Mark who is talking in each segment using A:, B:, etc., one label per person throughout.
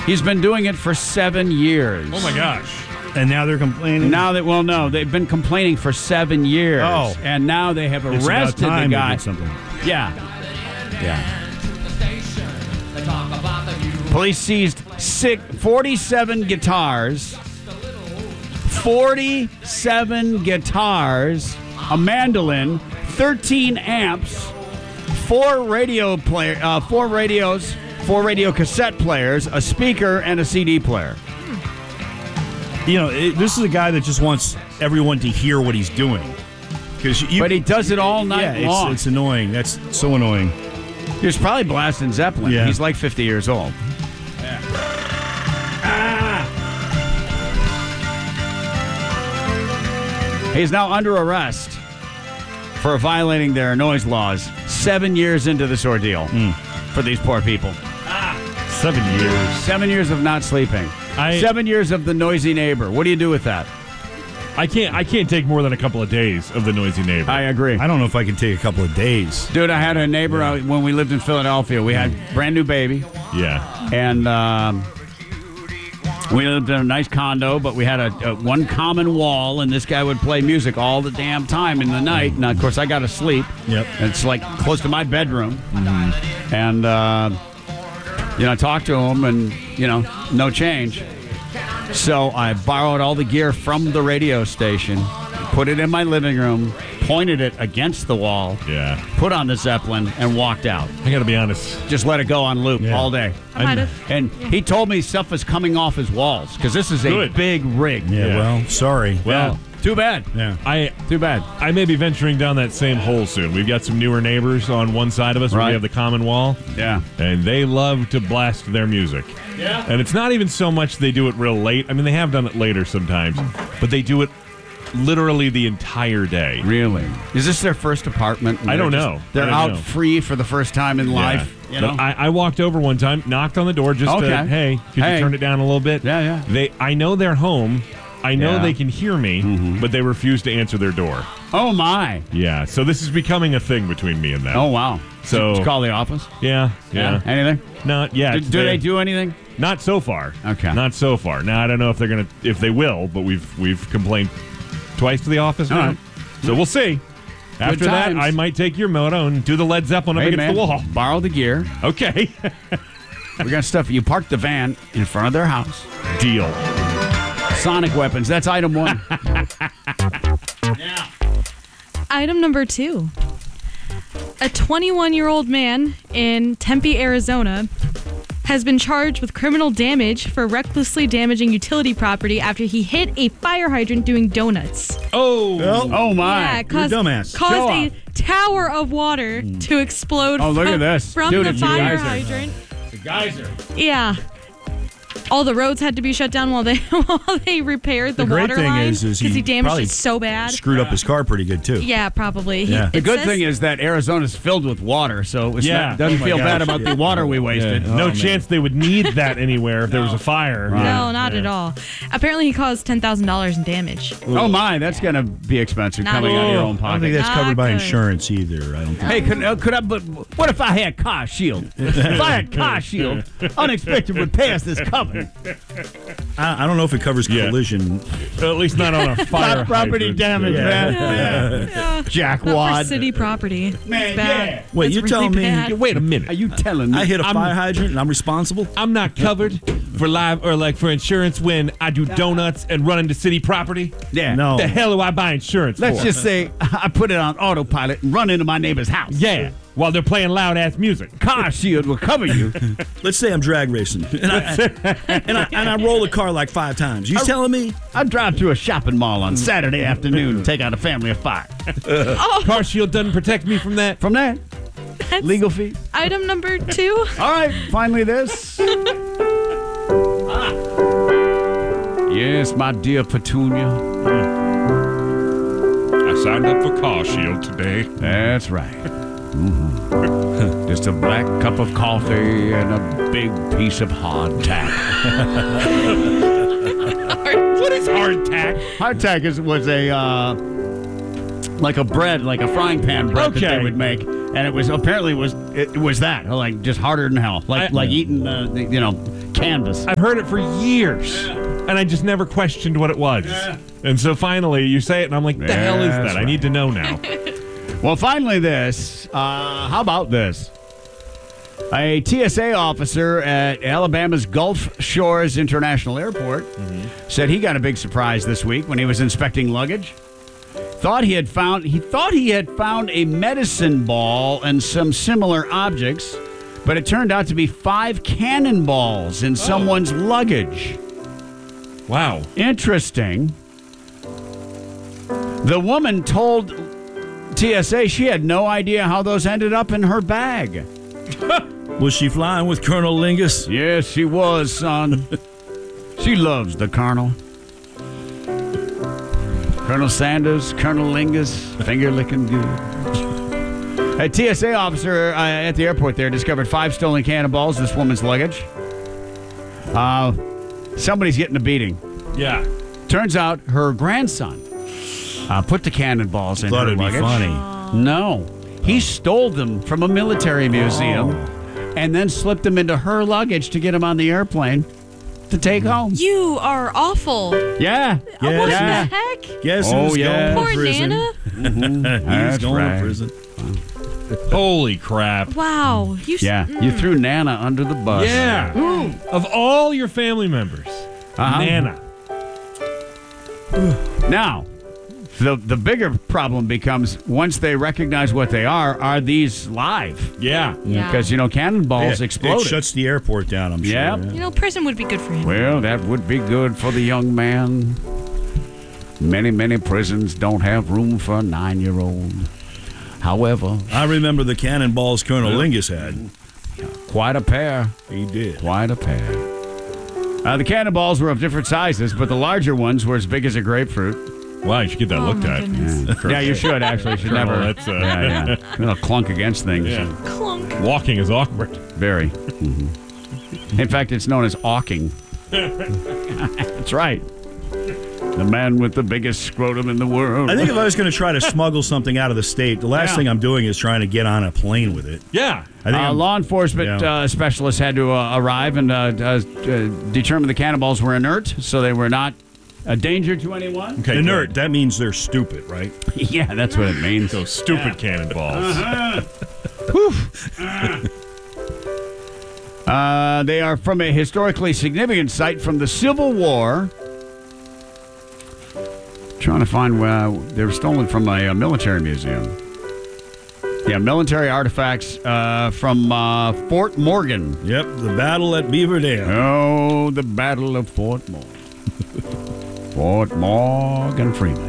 A: He's been doing it for 7 years.
B: Oh, my gosh.
C: And now they're complaining?
A: They've been complaining for 7 years.
C: Oh.
A: And now they have
C: It's about
A: arrested the
C: time they
A: guy.
C: did something.
A: Yeah. Police seized 47 guitars, a mandolin, 13 amps, 4 radio cassette players, a speaker, and a CD player.
C: You know, this is a guy that just wants everyone to hear what he's doing.
A: But he does it all night long.
C: It's annoying. That's so annoying.
A: He was probably blasting Zeppelin.
C: Yeah.
A: He's like 50 years old. Yeah. He's now under arrest for violating their noise laws 7 years into this ordeal for these poor people.
B: 7 years.
A: 7 years of not sleeping. 7 years of the noisy neighbor. What do you do with that?
B: I can't take more than a couple of days of the noisy neighbor.
A: I agree.
C: I don't know if I can take a couple of days.
A: Dude, I had a neighbor when we lived in Philadelphia. We had brand new baby.
B: Yeah.
A: And we lived in a nice condo, but we had a one common wall, and this guy would play music all the damn time in the night. And, of course, I got to sleep.
C: Yep.
A: And it's like close to my bedroom. Mm-hmm. And, I talked to him, and, no change. So I borrowed all the gear from the radio station, put it in my living room, pointed it against the wall, put on the Zeppelin, and walked out.
B: I got to be honest.
A: Just let it go on loop all day. And he told me stuff was coming off his walls, because this is a big rig.
C: Yeah, well, sorry.
B: Well,
A: too bad.
C: Yeah.
A: Too bad.
B: I may be venturing down that same hole soon. We've got some newer neighbors on one side of us where we have the common wall.
A: Yeah.
B: And they love to blast their music.
A: Yeah.
B: And it's not even so much they do it real late. I mean, they have done it later sometimes, but they do it literally the entire day.
A: Really? Is this their first apartment?
B: I don't know.
A: They're out free for the first time in life.
B: But I walked over one time, knocked on the door just to, hey, could you turn it down a little bit?
A: Yeah.
B: I know they're home. I know they can hear me, but they refuse to answer their door.
A: Oh, my.
B: Yeah, so this is becoming a thing between me and them.
A: Oh, wow.
B: So
A: did you call the office?
B: Yeah.
A: Anything?
B: Not yet.
A: Do they do anything?
B: Not so far.
A: Okay.
B: Not so far. Now, I don't know if they will, but we've complained twice to the office now.
A: Right.
B: So we'll see. After that,
A: times.
B: I might take your moto and do the Led Zeppelin up against the wall.
A: Borrow the gear.
B: Okay.
A: We got stuff. You parked the van in front of their house.
B: Deal.
A: Sonic weapons. That's item 1.
D: Item number 2. A 21-year-old man in Tempe, Arizona, has been charged with criminal damage for recklessly damaging utility property after he hit a fire hydrant doing donuts.
A: Oh my.
D: Yeah,
C: You're a dumbass.
D: Caused a tower of water to explode
A: look at this.
D: from
A: Dude,
D: the
A: it's a
D: fire
A: geyser.
D: hydrant.
A: The geyser.
D: Yeah. All the roads had to be shut down while they repaired the
C: great
D: water
C: thing
D: line
C: is
D: because
C: he
D: he damaged
C: probably
D: it so bad.
C: Screwed up his car pretty good, too.
D: Yeah, probably.
C: Yeah.
A: The good thing is that Arizona's filled with water, so it doesn't feel bad about the water we wasted.
B: No chance they would need that anywhere if there was a fire.
D: No, not at all. Apparently, he caused $10,000 in damage.
A: Oh my, that's gonna be expensive
D: Not
A: coming out of your own
C: I don't
A: pocket.
C: think that's covered by
D: Not good.
C: insurance either. I don't think.
A: Hey, could I? But what if I had car shield? If I had car shield, unexpected repairs this covered.
C: I don't know if it covers collision.
B: At least not on a fire.
A: Not property
B: hydrant.
A: damage, man.
D: Yeah.
A: Jackwad.
D: Not for city property.
A: Man,
D: It's bad.
A: yeah.
C: Wait,
D: It's
C: you're
D: really
C: telling me-
D: bad.
B: Wait a minute.
A: Are you telling me?
C: I hit a fire hydrant and I'm responsible?
B: I'm not covered for insurance when I do donuts and run into city property.
A: Yeah.
C: No.
B: The hell do I buy insurance
A: Let's
B: for?
A: just say I put it on autopilot and run into my neighbor's house.
B: Yeah, while they're playing loud ass music.
A: Car shield will cover you.
C: Let's say I'm drag racing and I roll the car like 5 times. You telling me?
A: I drive through a shopping mall on Saturday afternoon and take out a family of 5.
B: Car shield doesn't protect me from that.
A: From that, legal fees.
D: Item number 2.
A: All right, finally this. Yes, my dear Petunia.
B: I signed up for Car Shield today.
A: That's right. Just a black cup of coffee and a big piece of hardtack.
B: What is hardtack?
A: Hardtack was a like a bread, like a frying pan bread that they would make, and it was apparently it was that like just harder than hell, like eating canvas.
B: I've heard it for years, and I just never questioned what it was. And so finally, you say it, and I'm like, the hell is that?
A: That's
B: I need to know now.
A: Well, finally this. How about this? A TSA officer at Alabama's Gulf Shores International Airport said he got a big surprise this week when he was inspecting luggage. He thought he had found a medicine ball and some similar objects, but it turned out to be 5 cannonballs in someone's luggage.
B: Wow.
A: Interesting. The woman told TSA she had no idea how those ended up in her bag.
C: Was she flying with Colonel Lingus?
A: Yes, she was, son. She loves the Colonel. Colonel Sanders, Colonel Lingus, finger licking good. A TSA officer at the airport there discovered 5 stolen cannonballs in this woman's luggage. Somebody's getting a beating.
B: Yeah.
A: Turns out her grandson put the cannonballs in
C: Thought
A: her
C: it'd
A: luggage.
C: be funny.
A: No. He stole them from a military museum and then slipped them into her luggage to get them on the airplane to take home.
D: You are awful.
A: Yeah.
C: Yeah.
D: What
A: Yeah.
D: the heck?
C: Guess
A: Oh,
C: who's
A: yeah.
C: going
D: Poor
C: to prison?
D: Nana.
C: He's
A: That's
C: going
A: right.
C: to prison.
B: Holy crap.
D: Wow.
A: Yeah. You threw Nana under the bus.
B: Yeah. Of all your family members, Nana.
A: Now, the bigger problem becomes once they recognize what they are these live?
B: Yeah.
D: Yeah.
A: Because, cannonballs
C: Yeah,
A: exploded.
C: It shuts the airport down, I'm sure.
A: Yep.
C: Yeah.
D: You know, prison would be good for him.
A: Well, that would be good for the young man. Many, many prisons don't have room for a 9-year-old. However,
C: I remember the cannonballs Colonel Lingus had.
A: quite a pair.
C: He did.
A: Quite a pair. The cannonballs were of different sizes, but the larger ones were as big as a grapefruit.
B: Wow, you should get that
D: Oh,
B: looked
D: my
B: at.
D: goodness.
A: Yeah, you should actually. You should
B: Colonel,
A: never.
B: that's,
A: yeah. It'll clunk against things.
B: Yeah.
D: Clunk.
B: Walking is awkward.
A: Very. In fact, it's known as awking. That's right. The man with the biggest scrotum in the world.
C: I think if I was going to try to smuggle something out of the state, the last
A: Yeah.
C: thing I'm doing is trying to get on a plane with it.
B: Yeah.
C: I think I'm-
A: law enforcement
C: Yeah.
A: specialists had to arrive and determine the cannonballs were inert, so they were not a danger to anyone.
B: Okay.
C: inert,
B: good.
C: that means they're stupid, right?
A: Yeah, that's what it means.
B: Those stupid cannonballs.
A: They are from a historically significant site from the Civil War. Trying to find where they were stolen from a military museum. Yeah, military artifacts from Fort Morgan.
C: Yep, the battle at Beaver Dam.
A: Oh, the Battle of Fort Morgan. Fort Morgan Freeman.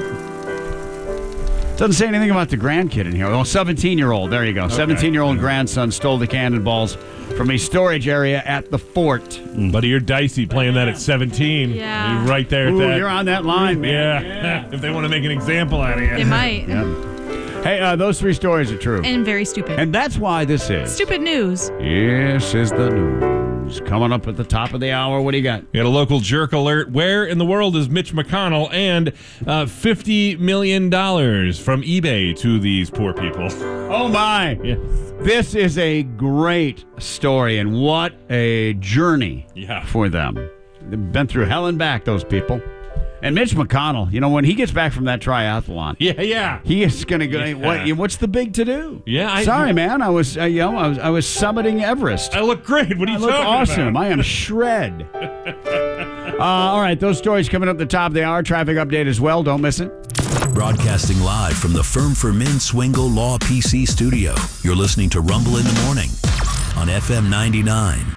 A: Doesn't say anything about the grandkid in here. Oh, 17-year-old. There you go. 17-year-old grandson stole the cannonballs from a storage area at the fort.
B: Buddy, you're dicey playing that at 17.
D: Yeah.
B: You're right there at
A: Ooh,
B: that.
A: you're on that line, man.
B: Yeah. If they want to make an example out of you.
D: They might.
A: Yeah. Hey, those 3 stories are true.
D: And very stupid.
A: And that's why this is.
D: Stupid news.
A: Yes, is the news. Coming up at the top of the hour. What do you got?
B: We got a local jerk alert. Where in the world is Mitch McConnell? And $50 million from eBay to these poor people.
A: Oh, my.
B: Yes.
A: This is a great story, and what a journey for them. They've been through hell and back, those people. And Mitch McConnell, when he gets back from that triathlon,
B: Yeah.
A: he is going to go.
B: Yeah.
A: What's the big to do?
B: Yeah,
A: Sorry, man. I was, I was summiting Everest.
B: I look great. What are you
A: I look
B: talking
A: awesome.
B: about?
A: I am shred. All right, those stories coming up at the top of the hour. Traffic update as well. Don't miss it.
E: Broadcasting live from the Firm for Men Swingle Law PC studio. You're listening to Rumble in the Morning on FM 99.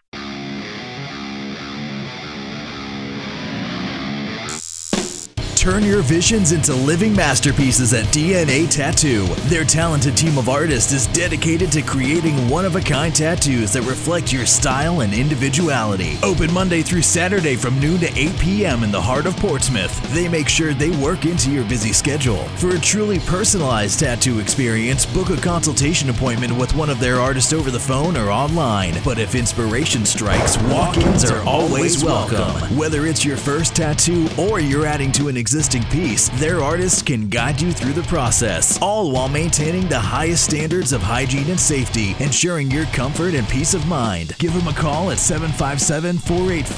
F: Turn your visions into living masterpieces at DNA Tattoo. Their talented team of artists is dedicated to creating one-of-a-kind tattoos that reflect your style and individuality. Open Monday through Saturday from noon to 8 p.m. in the heart of Portsmouth. They make sure they work into your busy schedule. For a truly personalized tattoo experience, book a consultation appointment with one of their artists over the phone or online. But if inspiration strikes, walk-ins are always welcome. Whether it's your first tattoo or you're adding to an existing piece, their artist can guide you through the process, all while maintaining the highest standards of hygiene and safety, ensuring your comfort and peace of mind. Give them a call at 757-485